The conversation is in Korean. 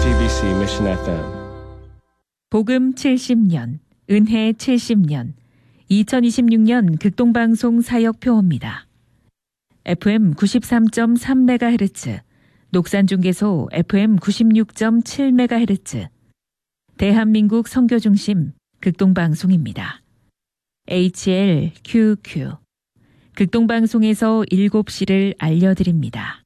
GBC Mission FM. 복음 70년, 은혜 70년, 2026년 극동방송 사역표입니다. FM 93.3MHz, 녹산중계소 FM 96.7MHz, 대한민국 선교중심 극동방송입니다. HLQQ, 극동방송에서 7시를 알려드립니다.